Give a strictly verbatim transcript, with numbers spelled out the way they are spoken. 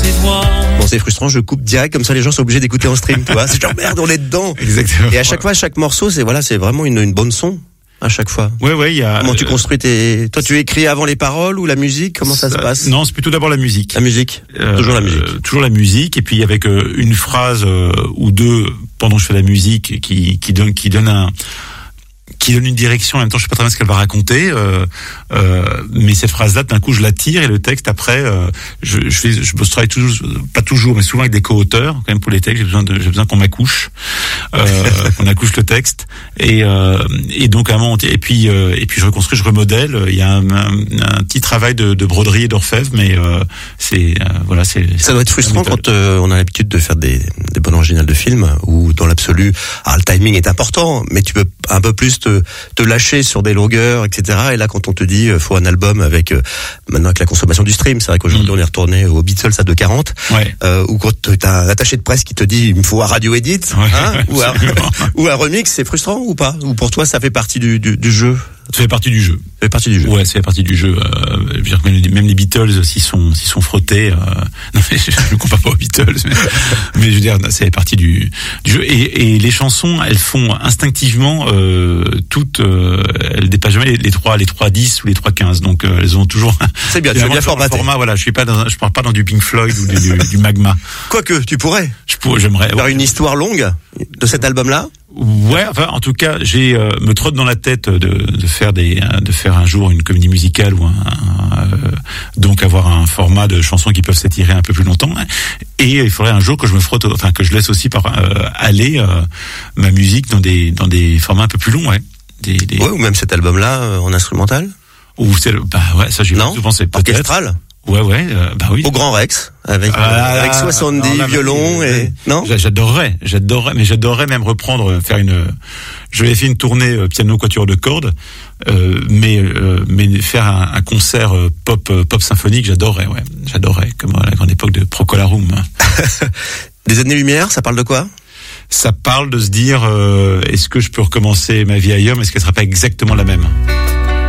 Bon, c'est frustrant, je coupe direct, comme ça les gens sont obligés d'écouter en stream, tu vois. C'est genre merde, on est dedans. Exactement. Et à chaque fois, chaque morceau, c'est voilà, c'est vraiment une, une bonne son. À chaque fois. Ouais, ouais, il y a. Comment tu construis tes. Toi, tu écris avant les paroles ou la musique? Comment ça, ça se passe? Non, c'est plutôt d'abord la musique. La musique. Euh, toujours la musique. Euh, toujours la musique, et puis avec euh, une phrase euh, ou deux pendant que je fais la musique qui qui donne qui donne un qui donne une direction. En même temps, je sais pas très bien ce qu'elle va raconter, euh, euh, mais cette phrase-là, d'un coup, je la tire, et le texte après, euh, je, je fais, je travaille toujours, pas toujours, mais souvent avec des co-auteurs. Quand même pour les textes, j'ai besoin de, j'ai besoin qu'on m'accouche, euh, qu'on accouche le texte, et euh, et donc à un moment, et puis euh, et puis je reconstruis, je remodèle. Il y a un, un, un petit travail de, de broderie et d'orfèvre, mais euh, c'est euh, voilà, c'est. Ça doit être frustrant quand euh, on a l'habitude de faire des des bandes originales de films où dans l'absolu, alors le timing est important, mais tu peux un peu plus te, te lâcher sur des longueurs, et cetera. Et là, quand on te dit euh, faut un album avec euh, maintenant avec la consommation du stream, c'est vrai qu'aujourd'hui mmh. on est retourné aux Beatles à deux quarante, ouais. euh, ou quand t'as un attaché de presse qui te dit il me faut un radio edit, ouais, hein, ou, un, ou un remix, c'est frustrant ou pas? Ou pour toi ça fait partie du, du, du jeu? Ça fait partie du jeu. Ça fait partie du jeu. Ouais, ça fait partie du jeu. Euh, je veux dire, même, les, même les Beatles, s'ils sont, s'ils sont frottés, euh, non mais je ne compare pas aux Beatles, mais, mais je veux dire, ça fait partie du, du jeu. Et, et les chansons, elles font instinctivement euh, toutes, euh, elles dépassent jamais les, les trois, les trois dix ou les trois quinze. Donc euh, elles ont toujours. C'est bien, tu as bien formaté. Format, voilà, je suis pas dans, je pars pas dans du Pink Floyd ou du, du, du Magma. Quoique, tu pourrais. Je pourrais, j'aimerais. Faire ouais. une histoire longue de cet album-là. Ouais, enfin, en tout cas, j'ai euh, me trotte dans la tête de, de faire des, de faire un jour une comédie musicale ou un, un euh, donc avoir un format de chansons qui peuvent s'étirer un peu plus longtemps. Et il faudrait un jour que je me frotte, enfin que je laisse aussi par euh, aller euh, ma musique dans des dans des formats un peu plus longs, ouais. Des, des... Ouais, ou même cet album-là euh, en instrumental. Ou c'est le, bah ouais, ça j'ai pas pensé. Orchestral. Ouais, ouais, euh, bah oui. Au Grand Rex, avec, ah, euh, avec soixante-dix non, là, violons et, non? J'adorerais, j'adorerais, mais j'adorerais même reprendre, faire une, je vais faire une tournée euh, piano quatuor de cordes, euh, mais, euh, mais faire un, un concert euh, pop, euh, pop symphonique, j'adorerais, ouais. J'adorerais, comme à la grande époque de Procolarum. Des années-lumière, ça parle de quoi? Ça parle de se dire, euh, est-ce que je peux recommencer ma vie ailleurs, mais est-ce qu'elle sera pas exactement la même?